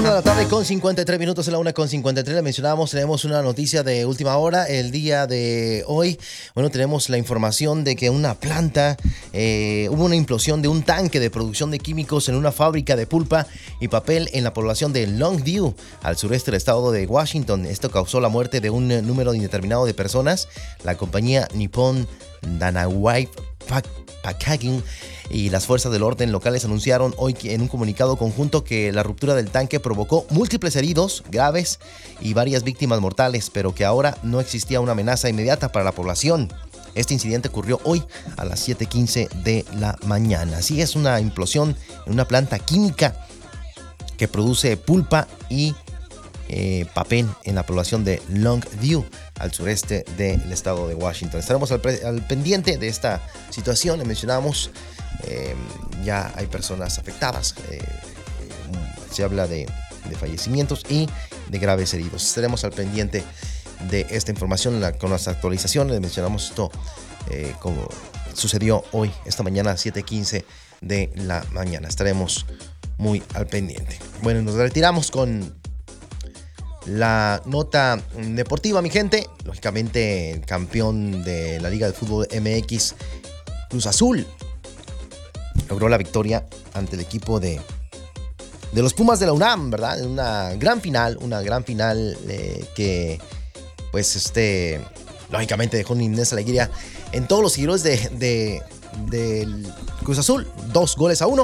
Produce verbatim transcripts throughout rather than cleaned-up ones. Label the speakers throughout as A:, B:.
A: De la tarde con cincuenta y tres minutos, en la una con cincuenta y tres le mencionábamos, tenemos una noticia de última hora el día de hoy. Bueno, tenemos la información de que una planta, eh, hubo una implosión de un tanque de producción de químicos en una fábrica de pulpa y papel en la población de Longview, al sureste del estado de Washington. Esto causó la muerte de un número indeterminado de personas. La compañía Nippon Danawai Packaging y las fuerzas del orden locales anunciaron hoy en un comunicado conjunto que la ruptura del tanque provocó múltiples heridos graves y varias víctimas mortales, pero que ahora no existía una amenaza inmediata para la población. Este incidente ocurrió hoy a las siete quince de la mañana. Así es, una implosión en una planta química que produce pulpa y eh, papel en la población de Longview, al sureste del estado de Washington. Estaremos al, pre- al pendiente de esta situación. Le mencionamos, eh, ya hay personas afectadas. Eh, eh, se habla de, de fallecimientos y de graves heridos. Estaremos al pendiente de esta información la, con las actualizaciones. Le mencionamos esto eh, como sucedió hoy, esta mañana, a siete quince de la mañana. Estaremos muy al pendiente. Bueno, nos retiramos con la nota deportiva, mi gente. Lógicamente, el campeón de la Liga de Fútbol M X, Cruz Azul, logró la victoria ante el equipo de, de los Pumas de la UNAM, ¿verdad? En una gran final, una gran final eh, que, pues, este, lógicamente dejó una inmensa alegría en todos los seguidores de, de, del Cruz Azul. Dos goles a uno.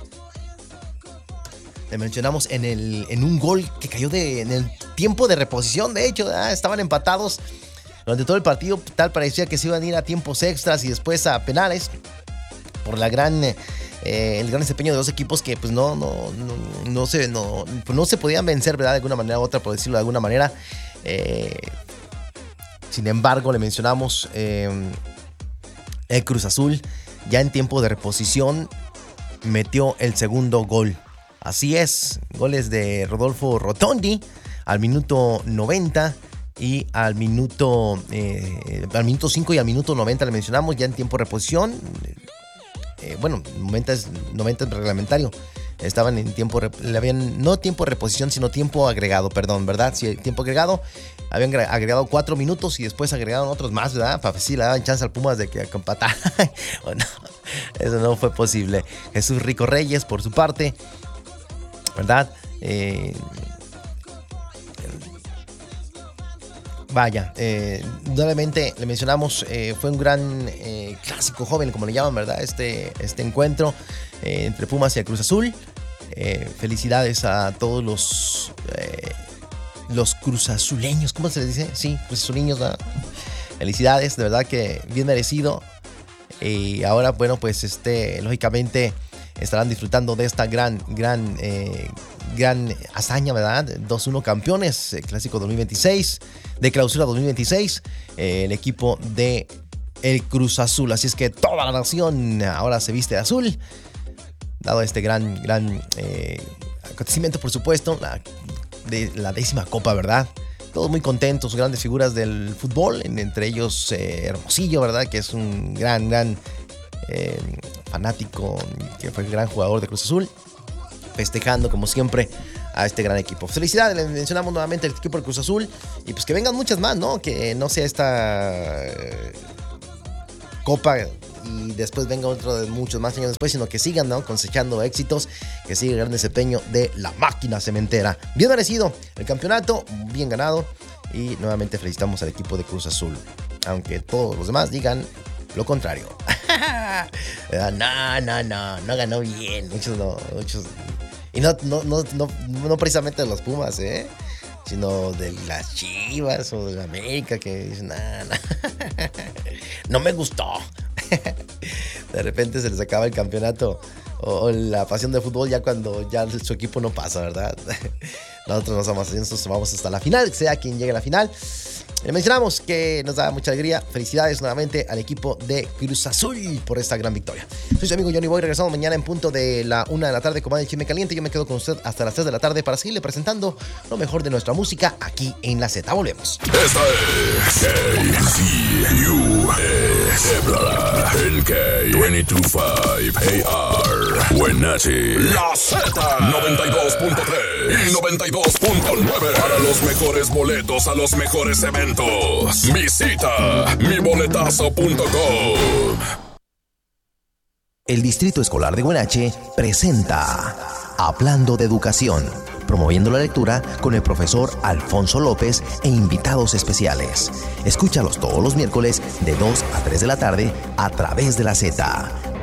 A: Le mencionamos en, el, en un gol que cayó de, en el tiempo de reposición. De hecho, ah, estaban empatados durante todo el partido. Tal parecía que se iban a ir a tiempos extras y después a penales por la gran, eh, el gran desempeño de dos equipos que pues no, no, no, no, se, no, pues, no se podían vencer, ¿verdad? De alguna manera u otra, por decirlo de alguna manera. Eh, sin embargo, le mencionamos eh, el Cruz Azul ya en tiempo de reposición metió el segundo gol. Así es, goles de Rodolfo Rotondi al minuto noventa y al minuto eh, al minuto cinco y al minuto noventa le mencionamos ya en tiempo de reposición. Eh, bueno, noventa es, noventa es reglamentario. Estaban en tiempo, le habían, no tiempo de reposición, sino tiempo agregado, perdón, ¿verdad? Sí, tiempo agregado. Habían agregado cuatro minutos y después agregaron otros más, ¿verdad? Para ver si le daban chance al Pumas de que empatara. Bueno, eso no fue posible. Jesús Rico Reyes, por su parte, ¿verdad? Eh, vaya, eh, nuevamente le mencionamos, eh, fue un gran eh, clásico joven, como le llaman, ¿verdad? Este, este encuentro eh, entre Pumas y el Cruz Azul. Eh, felicidades a todos los eh, los cruzazuleños, ¿cómo se les dice? Sí, cruzazuleños, ¿verdad? Felicidades, de verdad que bien merecido. Y ahora, bueno, pues este, lógicamente estarán disfrutando de esta gran, gran, eh, gran hazaña, ¿verdad? dos uno campeones, eh, Clásico dos mil veintiséis, de Clausura dos mil veintiséis, eh, el equipo de el Cruz Azul. Así es que toda la nación ahora se viste de azul, dado este gran, gran eh, acontecimiento, por supuesto, la, de la décima copa, ¿verdad? Todos muy contentos, grandes figuras del fútbol, entre ellos eh, Hermosillo, ¿verdad? Que es un gran, gran eh, fanático, que fue el gran jugador de Cruz Azul, festejando como siempre a este gran equipo. Felicidades, les mencionamos nuevamente el equipo del Cruz Azul y pues que vengan muchas más, ¿no? Que no sea esta eh, copa y después venga otro de muchos más años después, sino que sigan, ¿no? Cosechando éxitos, que siga el gran desempeño de la máquina cementera. Bien merecido el campeonato, bien ganado, y nuevamente felicitamos al equipo de Cruz Azul, aunque todos los demás digan lo contrario. No, no, no, no ganó bien. Muchos no, muchos. Y no, no, no, no, no precisamente de los Pumas, ¿eh? Sino de las Chivas o de la América, que dicen, nah, nah. No me gustó. De repente se les acaba el campeonato o, o la pasión de fútbol ya cuando ya su equipo no pasa, ¿verdad? Nosotros nos vamos, nosotros vamos hasta la final, sea quien llegue a la final. Le mencionamos que nos da mucha alegría. Felicidades nuevamente al equipo de Cruz Azul por esta gran victoria. Soy su amigo Johnny Boy, regresamos mañana en punto de la una de la tarde con más de Chisme Caliente. Yo me quedo con usted hasta las tres de la tarde para seguirle presentando lo mejor de nuestra música aquí en La Z. Volvemos.
B: Esta es K C U S, el K veintidós punto cinco A R. Wenatchee. La Z noventa y dos punto tres y noventa y dos punto nueve. Para los mejores boletos a los mejores eventos, visita mi boletazo punto com.
A: El Distrito Escolar de Wenatchee presenta Hablando de Educación, promoviendo la lectura con el profesor Alfonso López e invitados especiales. Escúchalos todos los miércoles de dos a tres de la tarde a través de la Z